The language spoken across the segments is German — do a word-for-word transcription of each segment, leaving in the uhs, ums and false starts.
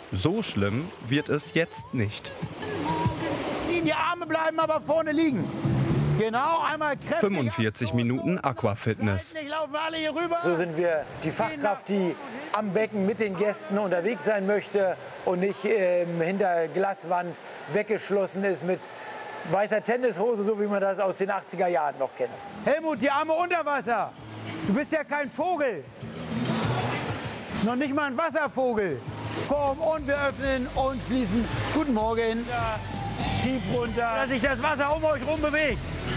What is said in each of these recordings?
So schlimm wird es jetzt nicht. Die Arme bleiben aber vorne liegen. Genau, einmal kräftig. fünfundvierzig Minuten Aquafitness. So sind wir die Fachkraft, die am Becken mit den Gästen unterwegs sein möchte und nicht ähm, hinter Glaswand weggeschlossen ist mit weißer Tennishose, so wie man das aus den achtziger Jahren noch kennt. Helmut, die Arme unter Wasser. Du bist ja kein Vogel. Noch nicht mal ein Wasservogel. Komm, und wir öffnen und schließen. Guten Morgen. Ja, tief runter, dass sich das Wasser um euch rum bewegt.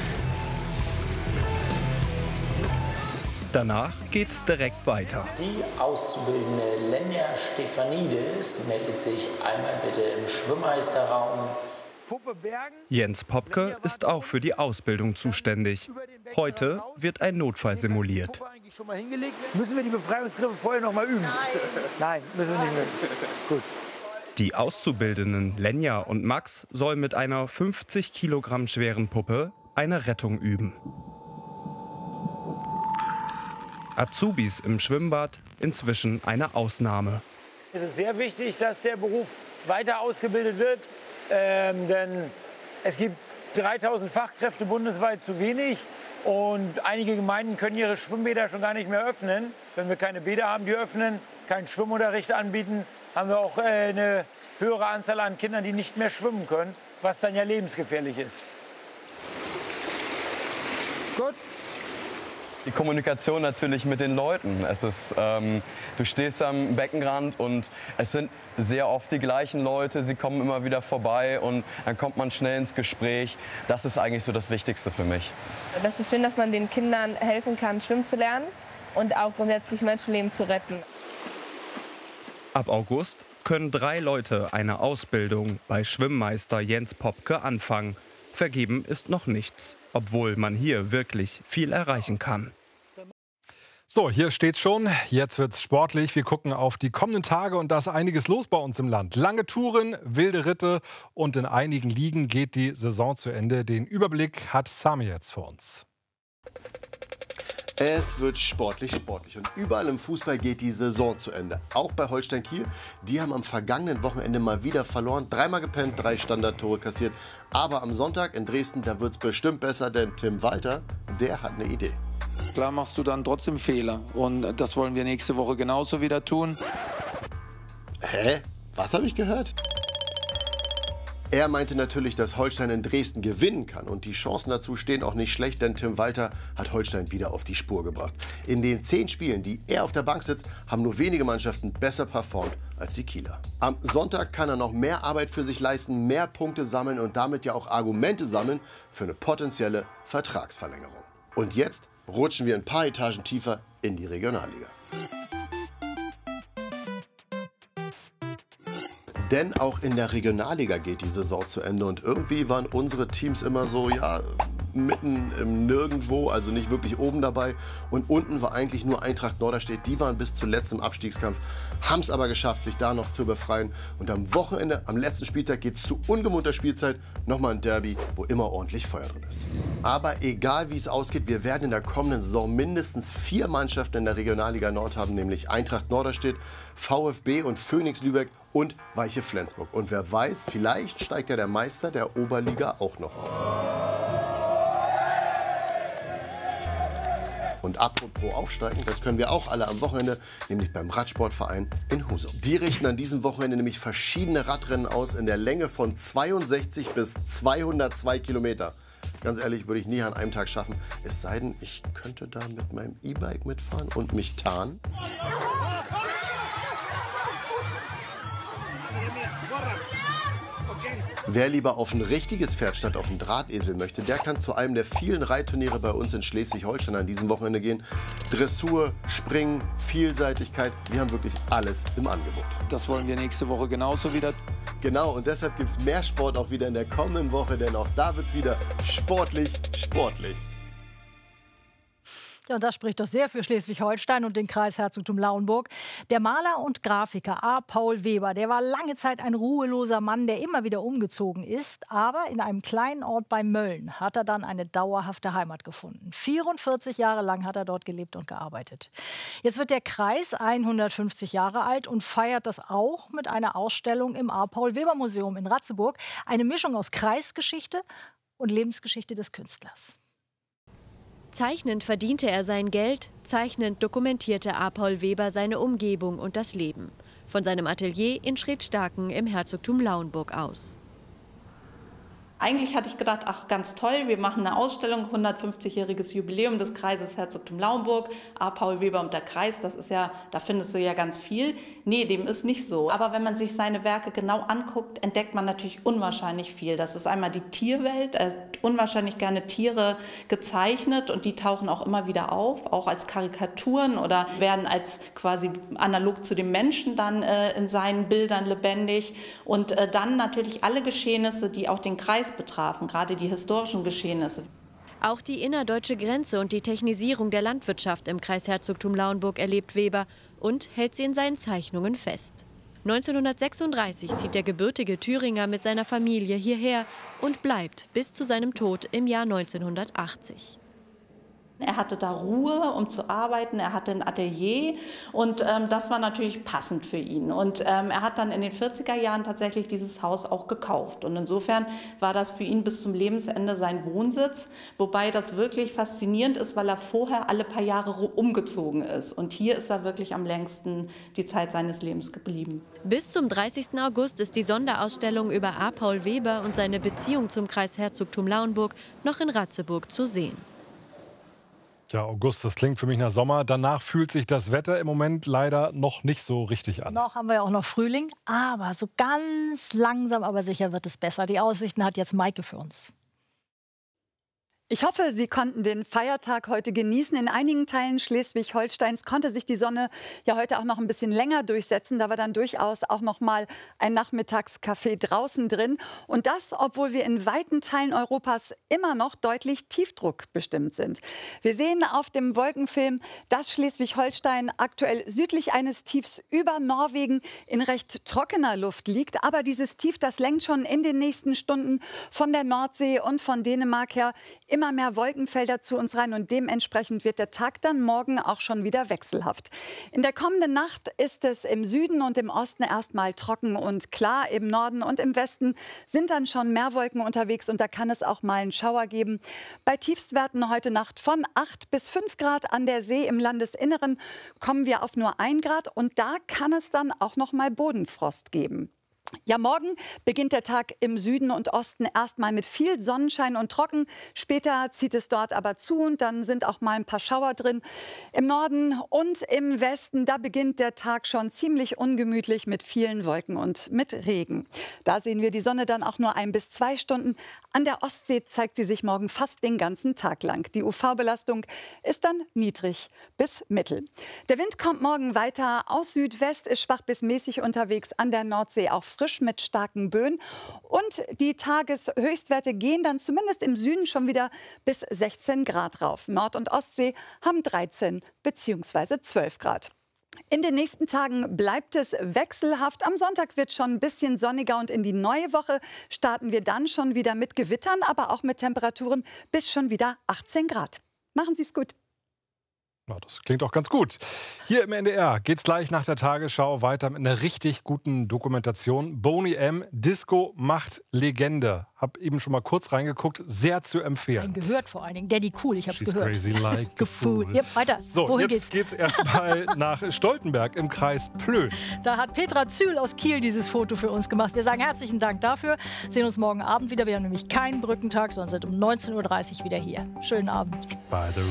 Danach geht's direkt weiter. Die auszubildende Lenja Stefanidis meldet sich einmal bitte im Schwimmmeisterraum. Jens Popke ist auch für die Ausbildung zuständig. Heute wird ein Notfall simuliert. Müssen wir die Befreiungsgriffe vorher noch mal üben? Nein. Nein, müssen wir nicht mehr. Gut. Die Auszubildenden Lenja und Max sollen mit einer fünfzig Kilogramm schweren Puppe eine Rettung üben. Azubis im Schwimmbad inzwischen eine Ausnahme. Es ist sehr wichtig, dass der Beruf weiter ausgebildet wird, ähm, denn es gibt dreitausend Fachkräfte bundesweit zu wenig und einige Gemeinden können ihre Schwimmbäder schon gar nicht mehr öffnen. Wenn wir keine Bäder haben, die öffnen, keinen Schwimmunterricht anbieten, haben wir auch äh, eine höhere Anzahl an Kindern, die nicht mehr schwimmen können, was dann ja lebensgefährlich ist. Gut. Die Kommunikation natürlich mit den Leuten. Es ist, ähm, du stehst am Beckenrand und es sind sehr oft die gleichen Leute. Sie kommen immer wieder vorbei und dann kommt man schnell ins Gespräch. Das ist eigentlich so das Wichtigste für mich. Das ist schön, dass man den Kindern helfen kann, schwimmen zu lernen und auch grundsätzlich Menschenleben zu retten. Ab August können drei Leute eine Ausbildung bei Schwimmmeister Jens Popke anfangen. Vergeben ist noch nichts, obwohl man hier wirklich viel erreichen kann. So, hier steht's schon. Jetzt wird's sportlich. Wir gucken auf die kommenden Tage und da ist einiges los bei uns im Land. Lange Touren, wilde Ritte und in einigen Ligen geht die Saison zu Ende. Den Überblick hat Sami jetzt für uns. Es wird sportlich, sportlich und überall im Fußball geht die Saison zu Ende. Auch bei Holstein Kiel, die haben am vergangenen Wochenende mal wieder verloren. Dreimal gepennt, drei Standardtore kassiert. Aber am Sonntag in Dresden, da wird es bestimmt besser, denn Tim Walter, der hat eine Idee. Klar machst du dann trotzdem Fehler und das wollen wir nächste Woche genauso wieder tun. Hä? Was habe ich gehört? Er meinte natürlich, dass Holstein in Dresden gewinnen kann und die Chancen dazu stehen auch nicht schlecht, denn Tim Walter hat Holstein wieder auf die Spur gebracht. In den zehn Spielen, die er auf der Bank sitzt, haben nur wenige Mannschaften besser performt als die Kieler. Am Sonntag kann er noch mehr Arbeit für sich leisten, mehr Punkte sammeln und damit ja auch Argumente sammeln für eine potenzielle Vertragsverlängerung. Und jetzt rutschen wir ein paar Etagen tiefer in die Regionalliga. Denn auch in der Regionalliga geht die Saison zu Ende und irgendwie waren unsere Teams immer so, ja, mitten im Nirgendwo, also nicht wirklich oben dabei. Und unten war eigentlich nur Eintracht Norderstedt, die waren bis zuletzt im Abstiegskampf, haben es aber geschafft, sich da noch zu befreien. Und am Wochenende, am letzten Spieltag, geht es zu ungewohnter Spielzeit nochmal ein Derby, wo immer ordentlich Feuer drin ist. Aber egal wie es ausgeht, wir werden in der kommenden Saison mindestens vier Mannschaften in der Regionalliga Nord haben, nämlich Eintracht Norderstedt, VfB und Phoenix Lübeck und Weiche Flensburg. Und wer weiß, vielleicht steigt ja der Meister der Oberliga auch noch auf. Und apropos aufsteigen, das können wir auch alle am Wochenende, nämlich beim Radsportverein in Husum. Die richten an diesem Wochenende nämlich verschiedene Radrennen aus in der Länge von zweiundsechzig bis zweihundertzwei Kilometer. Ganz ehrlich, würde ich nie an einem Tag schaffen. Es sei denn, ich könnte da mit meinem E-Bike mitfahren und mich tarnen. Wer lieber auf ein richtiges Pferd statt auf ein Drahtesel möchte, der kann zu einem der vielen Reitturniere bei uns in Schleswig-Holstein an diesem Wochenende gehen. Dressur, Springen, Vielseitigkeit, wir haben wirklich alles im Angebot. Das wollen wir nächste Woche genauso wieder. Genau, und deshalb gibt es mehr Sport auch wieder in der kommenden Woche, denn auch da wird es wieder sportlich, sportlich. Ja, und das spricht doch sehr für Schleswig-Holstein und den Kreis Herzogtum Lauenburg. Der Maler und Grafiker A. Paul Weber, der war lange Zeit ein ruheloser Mann, der immer wieder umgezogen ist. Aber in einem kleinen Ort bei Mölln hat er dann eine dauerhafte Heimat gefunden. vierundvierzig Jahre lang hat er dort gelebt und gearbeitet. Jetzt wird der Kreis hundertfünfzig Jahre alt und feiert das auch mit einer Ausstellung im A. Paul Weber Museum in Ratzeburg. Eine Mischung aus Kreisgeschichte und Lebensgeschichte des Künstlers. Zeichnend verdiente er sein Geld, zeichnend dokumentierte A. Paul Weber seine Umgebung und das Leben. Von seinem Atelier in Schredstaken im Herzogtum Lauenburg aus. Eigentlich hatte ich gedacht, ach ganz toll, wir machen eine Ausstellung, hundertfünfzigjähriges Jubiläum des Kreises Herzogtum Lauenburg, A. Paul Weber und der Kreis, das ist ja, da findest du ja ganz viel. Nee, dem ist nicht so. Aber wenn man sich seine Werke genau anguckt, entdeckt man natürlich unwahrscheinlich viel. Das ist einmal die Tierwelt, er hat unwahrscheinlich gerne Tiere gezeichnet und die tauchen auch immer wieder auf, auch als Karikaturen oder werden als quasi analog zu dem Menschen dann äh, in seinen Bildern lebendig. Und äh, dann natürlich alle Geschehnisse, die auch den Kreis betrafen, gerade die historischen Geschehnisse. Auch die innerdeutsche Grenze und die Technisierung der Landwirtschaft im Kreis Herzogtum Lauenburg erlebt Weber und hält sie in seinen Zeichnungen fest. neunzehnhundertsechsunddreißig zieht der gebürtige Thüringer mit seiner Familie hierher und bleibt bis zu seinem Tod im Jahr neunzehnhundertachtzig. Er hatte da Ruhe, um zu arbeiten, er hatte ein Atelier und ähm, das war natürlich passend für ihn. Und ähm, er hat dann in den vierziger Jahren tatsächlich dieses Haus auch gekauft. Und insofern war das für ihn bis zum Lebensende sein Wohnsitz, wobei das wirklich faszinierend ist, weil er vorher alle paar Jahre umgezogen ist. Und hier ist er wirklich am längsten die Zeit seines Lebens geblieben. Bis zum dreißigsten August ist die Sonderausstellung über A. Paul Weber und seine Beziehung zum Kreis Herzogtum Lauenburg noch in Ratzeburg zu sehen. Ja, August, das klingt für mich nach Sommer. Danach fühlt sich das Wetter im Moment leider noch nicht so richtig an. Noch haben wir ja auch noch Frühling, aber so ganz langsam, aber sicher wird es besser. Die Aussichten hat jetzt Maike für uns. Ich hoffe, Sie konnten den Feiertag heute genießen. In einigen Teilen Schleswig-Holsteins konnte sich die Sonne ja heute auch noch ein bisschen länger durchsetzen. Da war dann durchaus auch noch mal ein Nachmittagskaffee draußen drin. Und das, obwohl wir in weiten Teilen Europas immer noch deutlich tiefdruckbestimmt sind. Wir sehen auf dem Wolkenfilm, dass Schleswig-Holstein aktuell südlich eines Tiefs über Norwegen in recht trockener Luft liegt. Aber dieses Tief, das lenkt schon in den nächsten Stunden von der Nordsee und von Dänemark her immer mehr Wolkenfelder zu uns rein und dementsprechend wird der Tag dann morgen auch schon wieder wechselhaft. In der kommenden Nacht ist es im Süden und im Osten erstmal trocken und klar. Im Norden und im Westen sind dann schon mehr Wolken unterwegs und da kann es auch mal einen Schauer geben. Bei Tiefstwerten heute Nacht von acht bis fünf Grad an der See. Im Landesinneren kommen wir auf nur ein Grad und da kann es dann auch noch mal Bodenfrost geben. Ja, morgen beginnt der Tag im Süden und Osten erstmal mit viel Sonnenschein und trocken. Später zieht es dort aber zu und dann sind auch mal ein paar Schauer drin. Im Norden und im Westen, da beginnt der Tag schon ziemlich ungemütlich mit vielen Wolken und mit Regen. Da sehen wir die Sonne dann auch nur ein bis zwei Stunden. An der Ostsee zeigt sie sich morgen fast den ganzen Tag lang. Die U V-Belastung ist dann niedrig bis mittel. Der Wind kommt morgen weiter aus Südwest, ist schwach bis mäßig unterwegs, an der Nordsee auch frisch mit starken Böen. Und die Tageshöchstwerte gehen dann zumindest im Süden schon wieder bis sechzehn Grad rauf. Nord- und Ostsee haben dreizehn bzw. zwölf Grad. In den nächsten Tagen bleibt es wechselhaft. Am Sonntag wird schon ein bisschen sonniger und in die neue Woche starten wir dann schon wieder mit Gewittern, aber auch mit Temperaturen bis schon wieder achtzehn Grad. Machen Sie es gut. Ja, das klingt auch ganz gut. Hier im N D R geht es gleich nach der Tagesschau weiter mit einer richtig guten Dokumentation. Boney M. Disco macht Legende. Hab eben schon mal kurz reingeguckt. Sehr zu empfehlen. Ein gehört vor allen Dingen. Daddy Cool, ich hab's She's gehört. Crazy like a fool. Ja, weiter. So, Wohin jetzt geht's, geht's erstmal nach Stoltenberg im Kreis Plön. Da hat Petra Zühl aus Kiel dieses Foto für uns gemacht. Wir sagen herzlichen Dank dafür. Sehen uns morgen Abend wieder. Wir haben nämlich keinen Brückentag, sondern sind um neunzehn Uhr dreißig wieder hier. Schönen Abend. By the